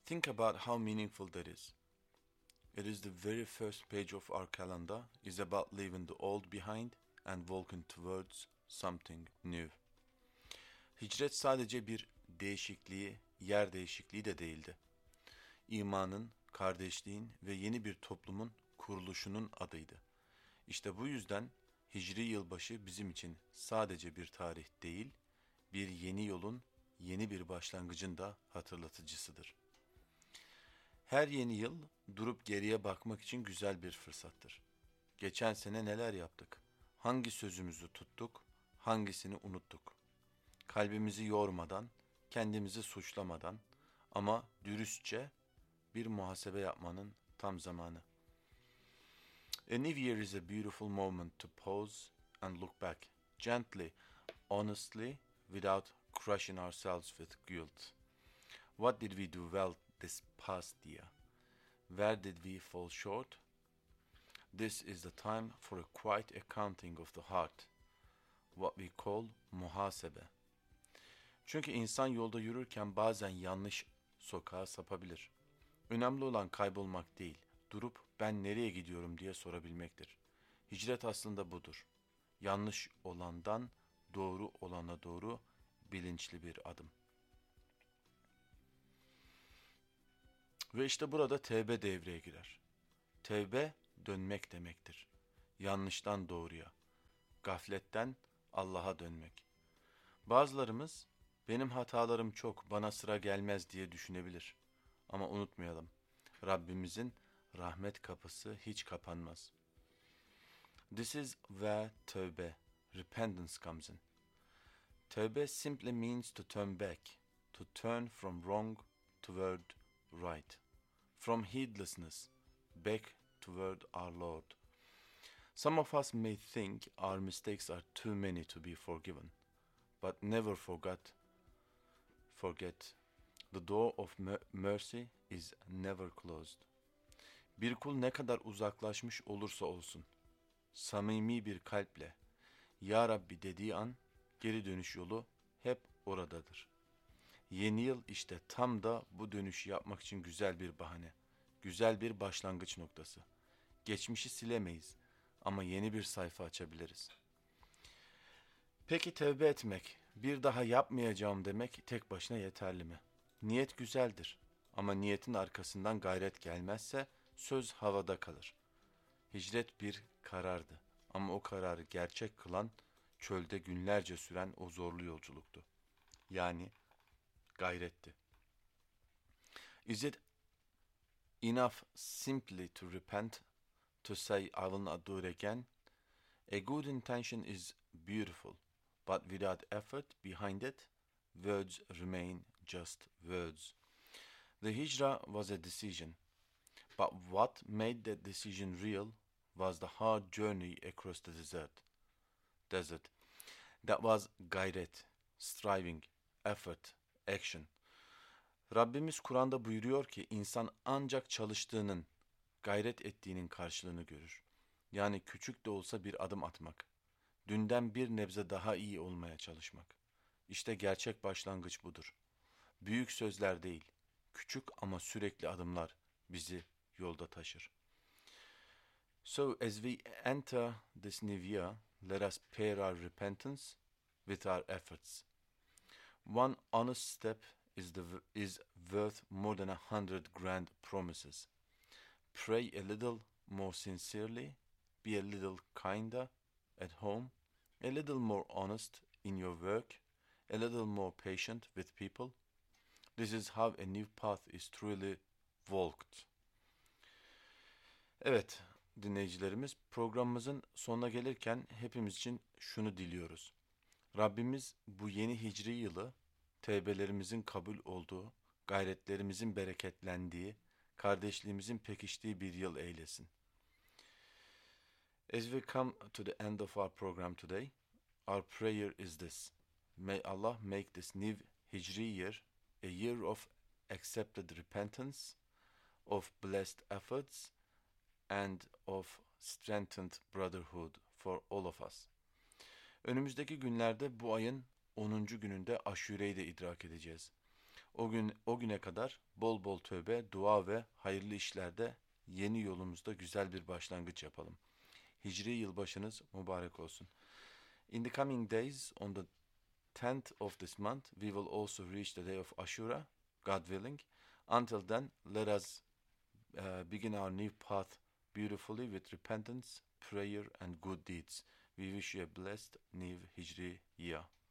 Think about how meaningful that is. It is the very first page of our calendar is about leaving the old behind and walking towards something new. Hicret sadece bir değişikliği, yer değişikliği de değildi. İmanın, kardeşliğin ve yeni bir toplumun kuruluşunun adıydı. İşte bu yüzden Hicri yılbaşı bizim için sadece bir tarih değil, bir yeni yolun, yeni bir başlangıcın da hatırlatıcısıdır. Her yeni yıl durup geriye bakmak için güzel bir fırsattır. Geçen sene neler yaptık? Hangi sözümüzü tuttuk? Hangisini unuttuk? Kalbimizi yormadan, kendimizi suçlamadan ama dürüstçe bir muhasebe yapmanın tam zamanı. A new year is a beautiful moment to pause and look back gently, honestly, without crushing ourselves with guilt. What did we do well this past year? Where did we fall short? This is the time for a quiet accounting of the heart, what we call muhasebe. Çünkü insan yolda yürürken bazen yanlış sokağa sapabilir. Önemli olan kaybolmak değil, durup ben nereye gidiyorum diye sorabilmektir. Hicret aslında budur. Yanlış olandan doğru olana doğru bilinçli bir adım. Ve işte burada tevbe devreye girer. Tevbe dönmek demektir. Yanlıştan doğruya, gafletten Allah'a dönmek. Bazılarımız benim hatalarım çok, bana sıra gelmez diye düşünebilir. Ama unutmayalım, Rabbimizin rahmet kapısı hiç kapanmaz. This is where tövbe, repentance comes in. Tövbe simply means to turn back, to turn from wrong toward right, from heedlessness back toward our Lord. Some of us may think our mistakes are too many to be forgiven, but never forget, the door of mercy is never closed. Bir kul ne kadar uzaklaşmış olursa olsun, samimi bir kalple Ya Rabbi dediği an geri dönüş yolu hep oradadır. Yeni yıl işte tam da bu dönüşü yapmak için güzel bir bahane, güzel bir başlangıç noktası. Geçmişi silemeyiz ama yeni bir sayfa açabiliriz. Peki tevbe etmek, bir daha yapmayacağım demek tek başına yeterli mi? Niyet güzeldir ama niyetin arkasından gayret gelmezse söz havada kalır. Hicret bir karardı ama o kararı gerçek kılan çölde günlerce süren o zorlu yolculuktu. Yani gayretti. Is it enough simply to repent, to say I will not do it again? A good intention is beautiful, but without effort behind it, words remain just words. The hijrah was a decision, but what made that decision real was the hard journey across the desert. That was gayret, striving, effort, action. Rabbimiz Kur'an'da buyuruyor ki insan ancak çalıştığının, gayret ettiğinin karşılığını görür. Yani küçük de olsa bir adım atmak. Dünden bir nebze daha iyi olmaya çalışmak. İşte gerçek başlangıç budur. Büyük sözler değil, küçük ama sürekli adımlar bizi yolda taşır. So as we enter this new year, let us pair our repentance with our efforts. One honest step is worth more than 100 grand promises. Pray a little more sincerely, be a little kinder at home, a little more honest in your work, a little more patient with people. This is how a new path is truly walked. Evet, dinleyicilerimiz, programımızın sonuna gelirken hepimiz için şunu diliyoruz. Rabbimiz bu yeni hicri yılı tevbelerimizin kabul olduğu, gayretlerimizin bereketlendiği, kardeşliğimizin pekiştiği bir yıl eylesin. As we come to the end of our program today, our prayer is this. May Allah make this new hicri year a year of accepted repentance, of blessed efforts, and of strengthened brotherhood for all of us. Önümüzdeki günlerde bu ayın 10. gününde Aşure'yi de idrak edeceğiz. O güne kadar bol bol tövbe, dua ve hayırlı işlerde yeni yolumuzda güzel bir başlangıç yapalım. Hicri yılbaşınız mübarek olsun. In the coming days, on the 10th of this month, we will also reach the day of Ashura, God willing. Until then, let us begin our new path beautifully with repentance, prayer, and good deeds. We wish you a blessed new Hijri year.